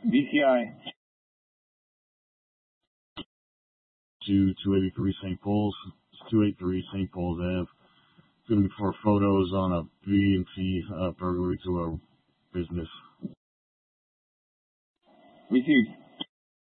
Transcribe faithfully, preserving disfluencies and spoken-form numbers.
B C I. To two eighty-three Saint Paul's. It's two eighty-three Saint Paul's Ave. It's going to be for photos on a B and C uh, burglary to a business. Received.